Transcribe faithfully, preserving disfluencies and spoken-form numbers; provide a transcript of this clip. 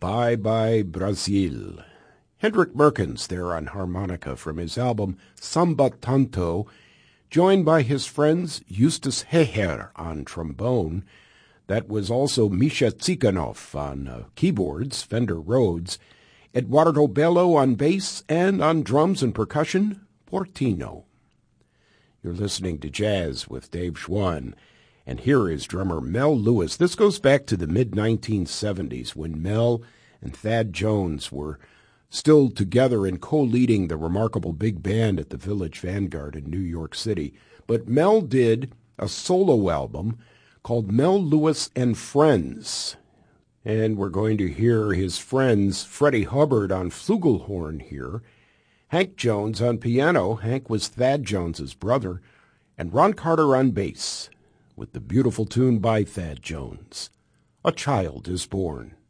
Bye Bye Brazil. Hendrik Merkens there on harmonica from his album Samba Tanto, joined by his friends Justus Heher on trombone. That was also Misha Tsikhanov on uh, keyboards, Fender Rhodes, Eduardo Bello on bass, and on drums and percussion, Portino. You're listening to Jazz with Dave Schwann, and here is drummer Mel Lewis. This goes back to the mid nineteen seventies when Mel and Thad Jones were still together and co-leading the remarkable big band at the Village Vanguard in New York City. But Mel did a solo album called Mel Lewis and Friends. And we're going to hear his friends, Freddie Hubbard on flugelhorn here, Hank Jones on piano, Hank was Thad Jones's brother, and Ron Carter on bass, with the beautiful tune by Thad Jones, A Child is Born.